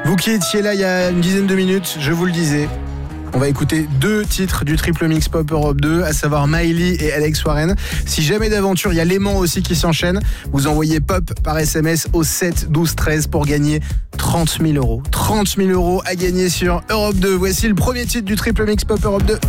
Vous qui étiez là il y a une dizaine de minutes, je vous le disais, on va écouter 2 titres du triple mix pop Europe 2, à savoir Miley et Alex Warren. Si jamais d'aventure, il y a l'aimant aussi qui s'enchaîne, vous envoyez pop par SMS au 7 12 13 pour gagner 30 000 euros. 30 000 euros à gagner sur Europe 2. Voici le premier titre du triple mix pop Europe 2.